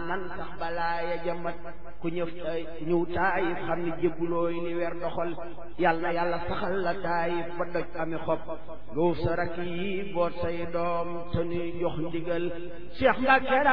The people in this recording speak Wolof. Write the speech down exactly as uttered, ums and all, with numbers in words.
nan sax balaa ya jëmbat ku ñëw ñëw taayif xam ni jébbulooy li weer doxal yàlla yàlla saxal la taayif ba doj ami xob nga wuf sa rakk yi boot say doom te ñuy jox ndigal Cheikh Mbacke